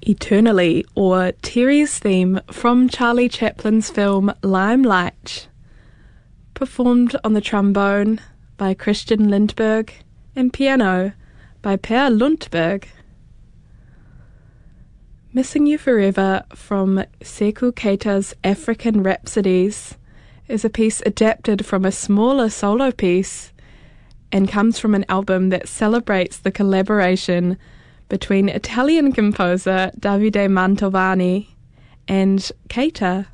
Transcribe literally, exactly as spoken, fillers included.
Eternally, or Terry's theme from Charlie Chaplin's film Limelight, performed on the trombone by Christian Lindberg and piano by Per Lundberg. Missing You Forever from Sekou Keita's African Rhapsodies is a piece adapted from a smaller solo piece and comes from an album that celebrates the collaboration between Italian composer Davide Mantovani and Keita.